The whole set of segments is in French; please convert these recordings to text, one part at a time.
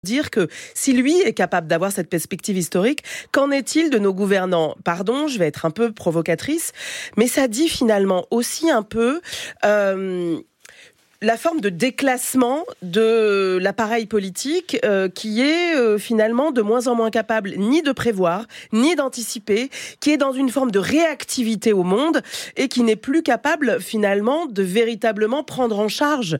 dire que si lui est capable d'avoir cette perspective historique, qu'en est-il de nos gouvernants ? Pardon, je vais être un peu provocatrice, mais ça dit finalement aussi un peu la forme de déclassement de l'appareil politique qui est finalement de moins en moins capable ni de prévoir, ni d'anticiper, qui est dans une forme de réactivité au monde et qui n'est plus capable finalement de véritablement prendre en charge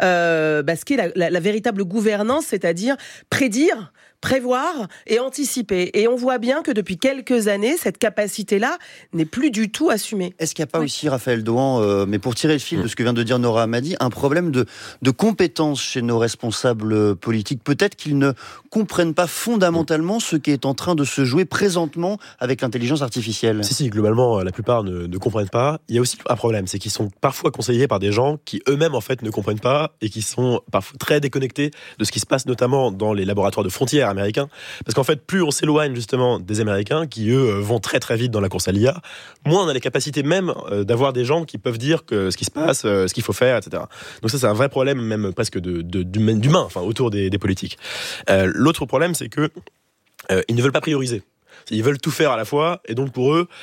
ce qu'est la véritable gouvernance, c'est-à-dire prédire, prévoir et anticiper. Et on voit bien que depuis quelques années, cette capacité-là n'est plus du tout assumée. Est-ce qu'il n'y a pas aussi, Raphaël Dohan, mais pour tirer le fil de ce que vient de dire Nora Hamady, un problème de compétence chez nos responsables politiques ? Peut-être qu'ils ne comprennent pas fondamentalement ce qui est en train de se jouer présentement avec l'intelligence artificielle. Si, globalement, la plupart ne comprennent pas. Il y a aussi un problème, c'est qu'ils sont parfois conseillés par des gens qui eux-mêmes, en fait, ne comprennent pas et qui sont parfois très déconnectés de ce qui se passe, notamment dans les laboratoires de frontières américains. Parce qu'en fait, plus on s'éloigne justement des Américains, qui eux vont très très vite dans la course à l'IA, moins on a les capacités même d'avoir des gens qui peuvent dire ce qui se passe, ce qu'il faut faire, etc. Donc ça, c'est un vrai problème, même presque d'humain, enfin, autour des politiques. L'autre problème, c'est que ils ne veulent pas prioriser. Ils veulent tout faire à la fois, et donc pour eux,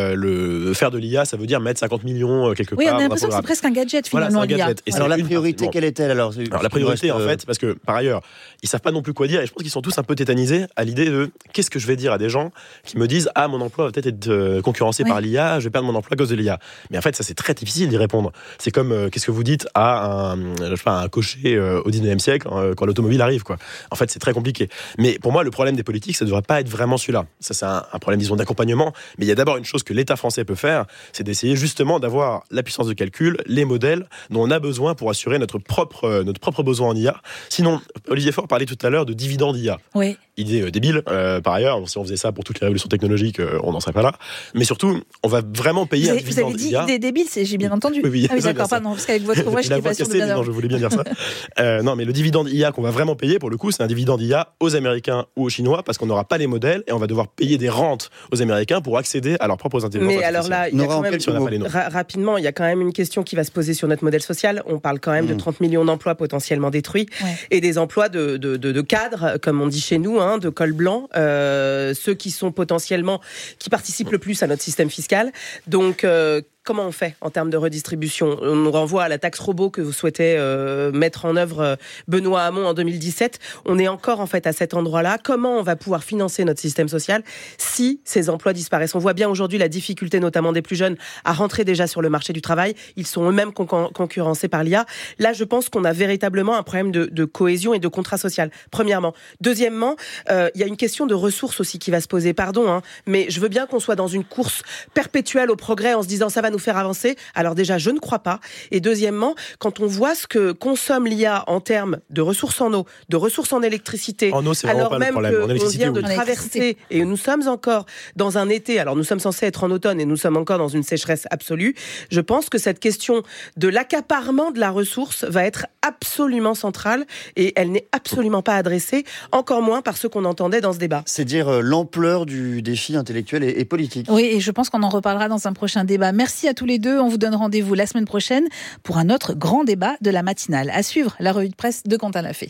le faire de l'IA, ça veut dire mettre 50 millions quelque part. Oui, on a l'impression que c'est presque un gadget finalement, voilà, l'IA. Et alors la priorité, quelle est-elle alors la priorité, en fait, parce que par ailleurs, ils savent pas non plus quoi dire, et je pense qu'ils sont tous un peu tétanisés à l'idée de qu'est-ce que je vais dire à des gens qui me disent mon emploi va peut-être être concurrencé par l'IA, je vais perdre mon emploi à cause de l'IA. Mais en fait, ça c'est très difficile d'y répondre. C'est comme qu'est-ce que vous dites à un cocher au 19e siècle quand l'automobile arrive, quoi. En fait, c'est très compliqué. Mais pour moi, le problème des politiques, ça devrait pas être vraiment celui-là. Ça, c'est un problème, disons, d'accompagnement. Mais il y a d'abord une chose que l'État français peut faire, c'est d'essayer justement d'avoir la puissance de calcul, les modèles dont on a besoin pour assurer notre propre besoin en IA. Sinon, Olivier Faure parlait tout à l'heure de dividende IA. Oui. Idée débile, par ailleurs. Si on faisait ça pour toutes les révolutions technologiques, on n'en serait pas là. Mais surtout, on va vraiment payer un dividende IA. Vous avez dit idée débile, j'ai bien entendu. Oui, d'accord, pardon, parce qu'avec votre voix, je n'étais pas sûre de bien avoir. Je voulais bien dire ça. Non, mais le dividende IA qu'on va vraiment payer, pour le coup, c'est un dividende IA aux Américains ou aux Chinois, parce qu'on n'aura pas les modèles et on va devoir payer des rentes aux Américains pour accéder à leurs propres intelligences artificielles. Mais alors là, il y a quand même, rapidement, il y a quand même une question qui va se poser sur notre modèle social. On parle quand même de 30 millions d'emplois potentiellement détruits et des emplois de cadres, comme on dit chez nous, de col blanc, ceux qui sont potentiellement, qui participent le plus à notre système fiscal. Donc, comment on fait en termes de redistribution ? On nous renvoie à la taxe robot que vous souhaitez mettre en œuvre Benoît Hamon en 2017. On est encore en fait à cet endroit-là. Comment on va pouvoir financer notre système social si ces emplois disparaissent ? On voit bien aujourd'hui la difficulté, notamment des plus jeunes, à rentrer déjà sur le marché du travail. Ils sont eux-mêmes concurrencés par l'IA. Là, je pense qu'on a véritablement un problème de cohésion et de contrat social, premièrement. Deuxièmement, il y a une question de ressources aussi qui va se poser. Pardon, mais je veux bien qu'on soit dans une course perpétuelle au progrès en se disant ça va nous faire avancer. Alors déjà, je ne crois pas. Et deuxièmement, quand on voit ce que consomme l'IA en termes de ressources en eau, de ressources en électricité, en eau, c'est alors même qu'on vient de traverser, et nous sommes encore dans un été, alors nous sommes censés être en automne et nous sommes encore dans une sécheresse absolue, je pense que cette question de l'accaparement de la ressource va être absolument centrale et elle n'est absolument pas adressée, encore moins par ce qu'on entendait dans ce débat. C'est dire l'ampleur du défi intellectuel et politique. Oui, et je pense qu'on en reparlera dans un prochain débat. Merci à tous les deux. On vous donne rendez-vous la semaine prochaine pour un autre grand débat de la matinale. À suivre, la revue de presse de Quentin Lafay.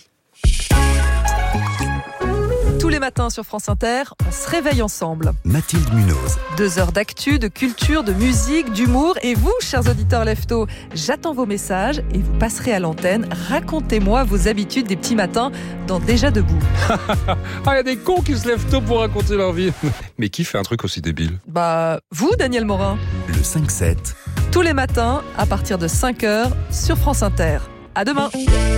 Tous les matins sur France Inter, on se réveille ensemble. Mathilde Munoz. 2 heures d'actu, de culture, de musique, d'humour. Et vous, chers auditeurs leftos, j'attends vos messages et vous passerez à l'antenne. Racontez-moi vos habitudes des petits matins dans Déjà Debout. Il y a des cons qui se lèvent tôt pour raconter leur vie. Mais qui fait un truc aussi débile ? Vous, Daniel Morin. Le 5-7. Tous les matins, à partir de 5h, sur France Inter. À demain.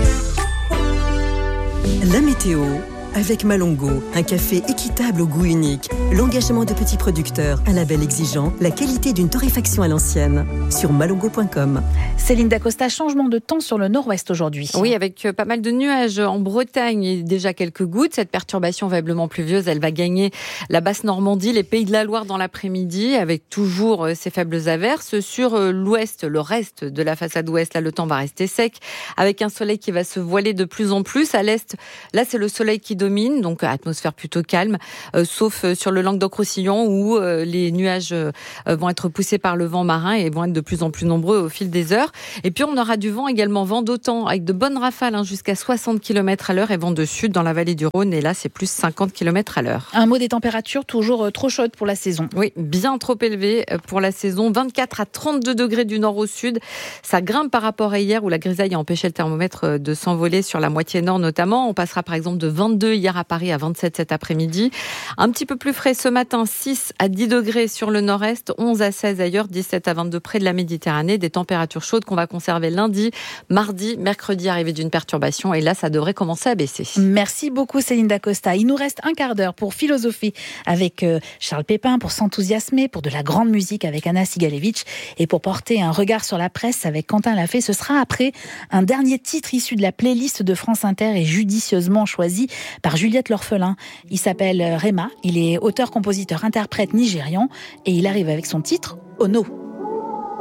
La météo avec Malongo, un café équitable au goût unique, l'engagement de petits producteurs, un label exigeant, la qualité d'une torréfaction à l'ancienne. Sur malongo.com. Céline Dacosta, changement de temps sur le nord-ouest aujourd'hui. Oui, avec pas mal de nuages en Bretagne et déjà quelques gouttes. Cette perturbation faiblement pluvieuse, elle va gagner la Basse-Normandie, les Pays de la Loire dans l'après-midi, avec toujours ces faibles averses. Sur l'ouest, le reste de la façade ouest, là, le temps va rester sec, avec un soleil qui va se voiler de plus en plus. À l'est, là, c'est le soleil qui prédomine, donc atmosphère plutôt calme, sauf sur le Languedoc-Roussillon où les nuages vont être poussés par le vent marin et vont être de plus en plus nombreux au fil des heures. Et puis on aura du vent également, vent d'automne avec de bonnes rafales jusqu'à 60 km à l'heure et vent de sud dans la vallée du Rhône, et là c'est plus 50 km à l'heure. Un mot des températures, toujours trop chaudes pour la saison. Oui, bien trop élevées pour la saison, 24 à 32 degrés du nord au sud. Ça grimpe par rapport à hier où la grisaille a empêché le thermomètre de s'envoler sur la moitié nord notamment. On passera par exemple de 22 hier à Paris à 27 cet après-midi. Un petit peu plus frais ce matin, 6 à 10 degrés sur le nord-est, 11 à 16 ailleurs, 17 à 22 près de la Méditerranée. Des températures chaudes qu'on va conserver lundi, mardi, mercredi, arrivée d'une perturbation, et là ça devrait commencer à baisser. Merci beaucoup Céline Dacosta. Il nous reste un quart d'heure pour philosopher avec Charles Pépin, pour s'enthousiasmer, pour de la grande musique avec Anna Sigalevitch et pour porter un regard sur la presse avec Quentin Lafay. Ce sera après un dernier titre issu de la playlist de France Inter et judicieusement choisi par Juliette L'Orphelin. Il s'appelle Rema, il est auteur, compositeur, interprète nigérian et il arrive avec son titre Ono.